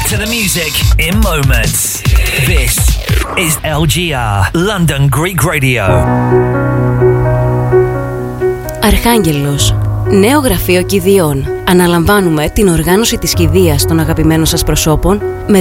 to the music in moments. This is LGR, London Greek Radio. Αρχάγγελος. Νέο γραφείο κηδιών. Αναλαμβάνουμε την οργάνωση της κηδείας των αγαπημένων σας προσώπων με